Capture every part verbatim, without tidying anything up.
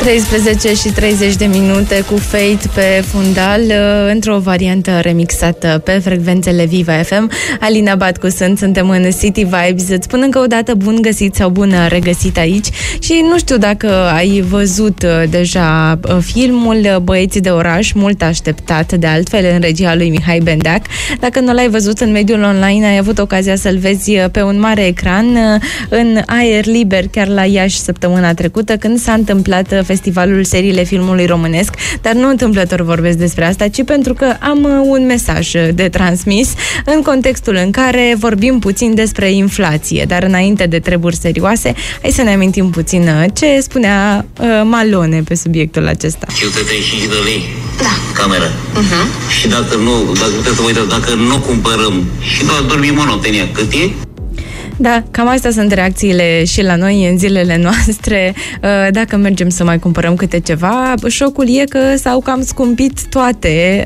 treisprezece și treizeci de minute cu Fate pe fundal, într-o variantă remixată pe frecvențele Viva F M. Alina Batcu sunt, suntem în City Vibes. Îți spun încă o dată bun găsit sau bun regăsit aici și nu știu dacă ai văzut deja filmul Băieții de oraș, mult așteptat de altfel în regia lui Mihai Bendeac. Dacă nu l-ai văzut în mediul online, ai avut ocazia să-l vezi pe un mare ecran în aer liber chiar la Iași săptămâna trecută, când s-a întâmplat Festivalul Seriile Filmului Românesc, dar nu întâmplător vorbesc despre asta, ci pentru că am un mesaj de transmis în contextul în care vorbim puțin despre inflație, dar înainte de treburi serioase, hai să ne amintim puțin ce spunea uh, Malone pe subiectul acesta. cincizeci și cinci de lei Da. cameră. Uh-huh. Și dacă nu, dacă puteți să vă uitați, dacă nu cumpărăm și doar dormim o noapte în ea, cât e? Da, cam astea sunt reacțiile și la noi în zilele noastre. Dacă mergem să mai cumpărăm câte ceva, șocul e că s-au cam scumpit toate,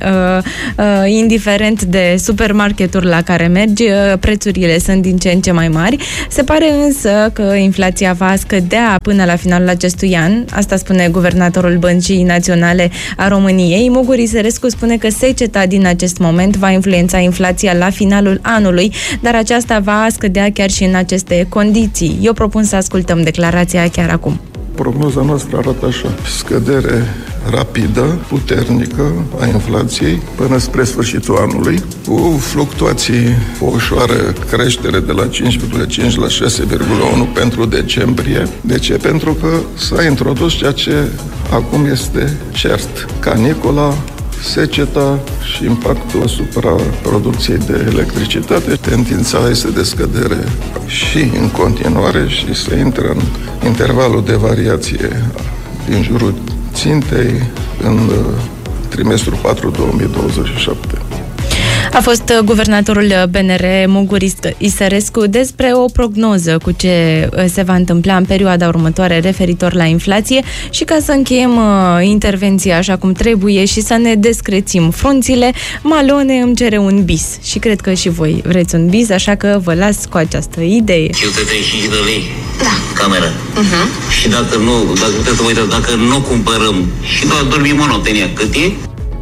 indiferent de supermarketuri la care mergi, prețurile sunt din ce în ce mai mari. Se pare însă că inflația va scădea până la finalul acestui an, asta spune guvernatorul Băncii Naționale a României. Mugur Iserescu spune că seceta din acest moment va influența inflația la finalul anului, dar aceasta va scădea chiar și în aceste condiții. Eu propun să ascultăm declarația chiar acum. Prognoza noastră arată așa: scădere rapidă, puternică a inflației până spre sfârșitul anului, cu fluctuații, o ușoară creștere de la cinci virgulă cinci la șase virgulă unu pentru decembrie. De ce? Pentru că s-a introdus ceea ce acum este cert: canicula, seceta și impactul asupra producției de electricitate. Tendința este de scădere și în continuare și se intră în intervalul de variație din jurul țintei în trimestrul patru două mii douăzeci și șapte. A fost guvernatorul B N R Mugur Iserescu despre o prognoză cu ce se va întâmpla în perioada următoare referitor la inflație. Și ca să încheiem intervenția așa cum trebuie și să ne descrețim frunțile, Malone îmi cere un bis și cred că și voi vreți un bis, așa că vă las cu această idee. cincizeci și cinci de lei Da. cameră. Uh-huh. Și dacă nu, dacă puteți să vă uitați, dacă nu cumpărăm și doar dormim o noapte în ea, cât e?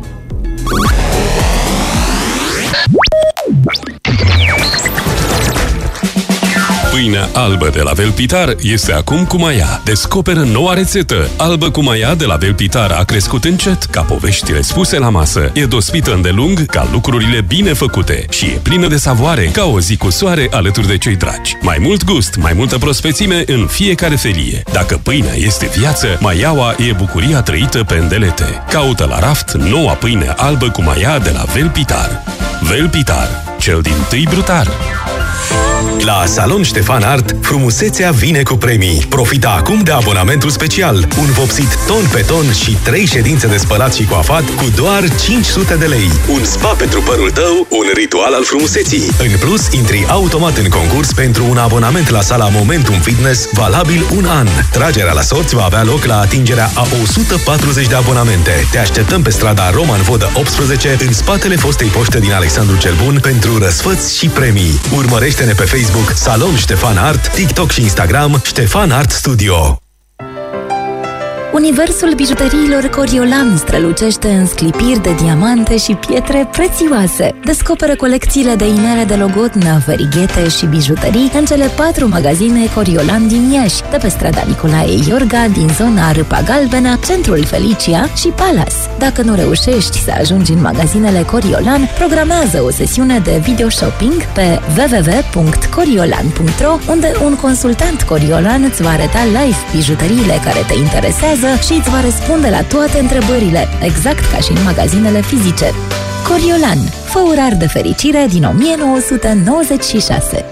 Pâinea albă de la Velpitar este acum cu maia. Descoperă noua rețetă. Albă cu maia de la Velpitar a crescut încet, ca poveștile spuse la masă. E dospită îndelung, ca lucrurile bine făcute. Și e plină de savoare, ca o zi cu soare alături de cei dragi. Mai mult gust, mai multă prospețime în fiecare felie. Dacă pâinea este viață, maiaua e bucuria trăită pe îndelete. Caută la raft noua pâine albă cu maia de la Velpitar. Velpitar, cel din tâi brutar. La Salon Ștefan Art, frumusețea vine cu premii. Profita acum de abonamentul special. Un vopsit ton pe ton și trei ședințe de spălat și coafat cu doar cinci sute de lei. Un spa pentru părul tău, un ritual al frumuseții. În plus, intri automat în concurs pentru un abonament la sala Momentum Fitness valabil un an. Tragerea la sorți va avea loc la atingerea a o sută patruzeci de abonamente. Te așteptăm pe strada Roman Vodă optsprezece, în spatele fostei poște din Alexandru cel Bun, pentru răsfăți și premii. Urmărește-ne pe Facebook Salon Ștefan Art, TikTok și Instagram Ștefan Art Studio. Universul bijuteriilor Coriolan strălucește în sclipiri de diamante și pietre prețioase. Descoperă colecțiile de inele de logodnă, verighete și bijuterii în cele patru magazine Coriolan din Iași, de pe strada Nicolae Iorga, din zona Râpa Galbenă, Centrul Felicia și Palace. Dacă nu reușești să ajungi în magazinele Coriolan, programează o sesiune de video shopping pe w w w punct coriolan punct ro, unde un consultant Coriolan îți va arăta live bijuteriile care te interesează și îți va răspunde la toate întrebările, exact ca și în magazinele fizice. Coriolan, fă urar de fericire din o mie nouă sute nouăzeci și șase.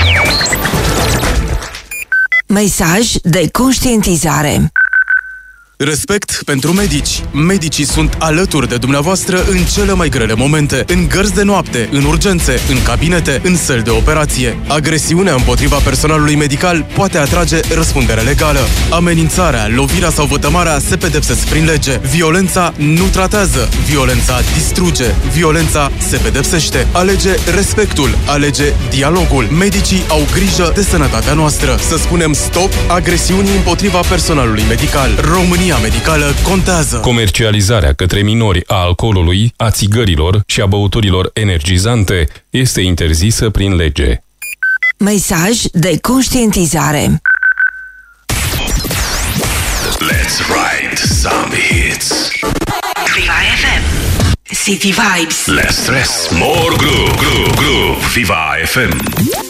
Mesaj de conștientizare. Respect pentru medici. Medicii sunt alături de dumneavoastră în cele mai grele momente, în gărzi de noapte, în urgențe, în cabinete, în săli de operație. Agresiunea împotriva personalului medical poate atrage răspundere legală. Amenințarea, lovirea sau vătămarea se pedepsesc prin lege. Violența nu tratează, violența distruge, violența se pedepsește. Alege respectul, alege dialogul. Medicii au grijă de sănătatea noastră. Să spunem stop agresiunii împotriva personalului medical. România medicală contează. Comercializarea către minori a alcoolului, a țigărilor și a băuturilor energizante este interzisă prin lege. Mesaj de conștientizare. Let's write some hits. Viva F M. City Vibes. Less stress, more groove, groove, groove. Viva F M.